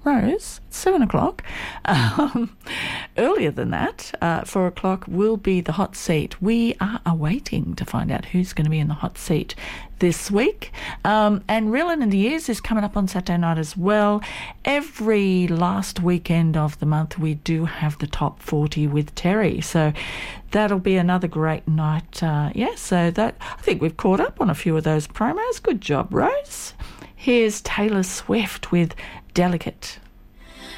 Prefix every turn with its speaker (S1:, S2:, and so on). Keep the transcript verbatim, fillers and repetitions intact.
S1: Rose, seven o'clock. Um, earlier than that, uh, four o'clock, will be the hot seat. We are awaiting to find out who's going to be in the hot seat this week. Um, and Reelin' in the Ears is coming up on Saturday night as well. Every last weekend of the month, we do have the top forty with Terry. So that'll be another great night. Uh, yeah, so that I think we've caught up on a few of those promos. Good job, Rose. Here's Taylor Swift with Delicate.